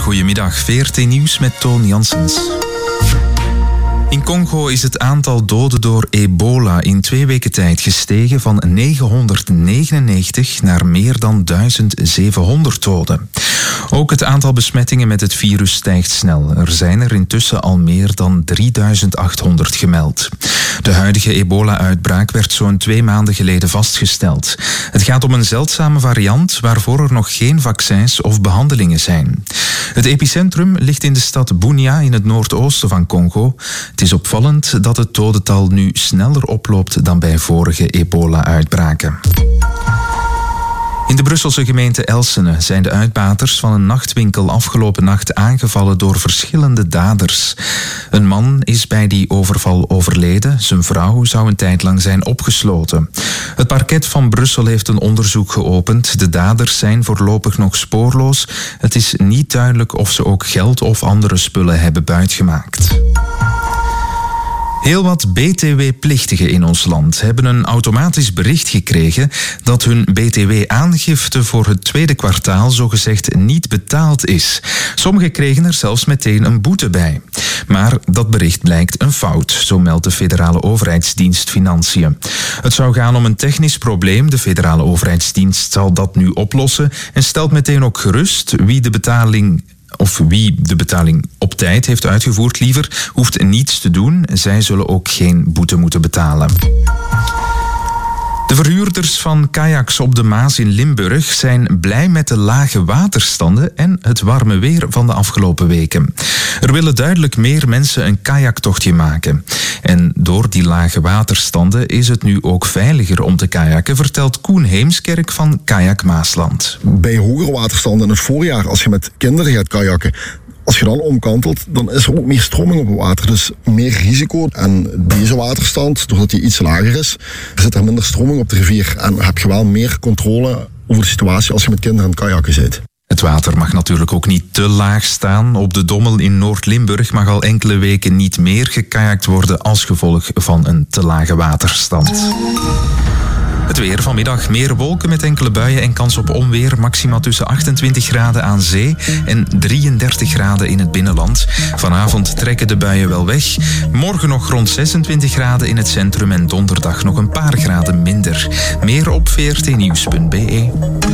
goedemiddag. VRT Nieuws met Toon Janssens. In Congo is het aantal doden door ebola in 2 weken tijd gestegen van 999 naar meer dan 1700 doden. Ook het aantal besmettingen met het virus stijgt snel. Er zijn er intussen al meer dan 3800 gemeld. De huidige ebola-uitbraak werd zo'n 2 maanden geleden vastgesteld. Het gaat om een zeldzame variant waarvoor er nog geen vaccins of behandelingen zijn. Het epicentrum ligt in de stad Bunia in het noordoosten van Congo. Het is opvallend dat het dodental nu sneller oploopt dan bij vorige ebola-uitbraken. In de Brusselse gemeente Elsene zijn de uitbaters van een nachtwinkel afgelopen nacht aangevallen door verschillende daders. Een man is bij die overval overleden. Zijn vrouw zou een tijd lang zijn opgesloten. Het parket van Brussel heeft een onderzoek geopend. De daders zijn voorlopig nog spoorloos. Het is niet duidelijk of ze ook geld of andere spullen hebben buitgemaakt. Heel wat BTW-plichtigen in ons land hebben een automatisch bericht gekregen dat hun BTW-aangifte voor het tweede kwartaal zogezegd niet betaald is. Sommigen kregen er zelfs meteen een boete bij. Maar dat bericht blijkt een fout, zo meldt de Federale Overheidsdienst Financiën. Het zou gaan om een technisch probleem. De Federale Overheidsdienst zal dat nu oplossen en stelt meteen ook gerust wie de betaling op tijd heeft uitgevoerd liever, hoeft niets te doen. Zij zullen ook geen boete moeten betalen. De verhuurders van kajaks op de Maas in Limburg zijn blij met de lage waterstanden en het warme weer van de afgelopen weken. Er willen duidelijk meer mensen een kajaktochtje maken. En door die lage waterstanden is het nu ook veiliger om te kajakken, vertelt Koen Heemskerk van Kajak Maasland. Bij hogere waterstanden in het voorjaar, als je met kinderen gaat kajakken, als je dan omkantelt, dan is er ook meer stroming op het water. Dus meer risico. En deze waterstand, doordat die iets lager is, zit er minder stroming op de rivier. En heb je wel meer controle over de situatie als je met kinderen aan het kajakken bent. Het water mag natuurlijk ook niet te laag staan. Op de Dommel in Noord-Limburg mag al enkele weken niet meer gekajakt worden als gevolg van een te lage waterstand. Het weer vanmiddag. Meer wolken met enkele buien en kans op onweer. Maxima tussen 28 graden aan zee en 33 graden in het binnenland. Vanavond trekken de buien wel weg. Morgen nog rond 26 graden in het centrum en donderdag nog een paar graden minder. Meer op vrtnieuws.be.